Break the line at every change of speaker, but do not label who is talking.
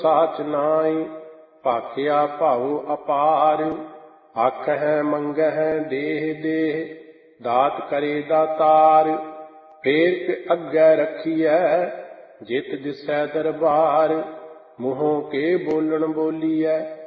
ਸਾਚ ਨਾਈ। ਭਾਖਿਆ ਭਾਉ ਅਪਾਰ, ਆਖਹਿ ਮੰਗਹਿ ਦੇਹ ਦੇਹ, ਦਾਤ ਕਰੇ ਦਾਤਾਰ। ਫੇਰ ਕੇ ਅੱਗੇ ਰੱਖੀਐ, ਜਿਤ ਦਿਸੈ ਦਰਬਾਰ। ਮੂੰਹੋਂ ਕੇ ਬੋਲਣ ਬੋਲੀਐ,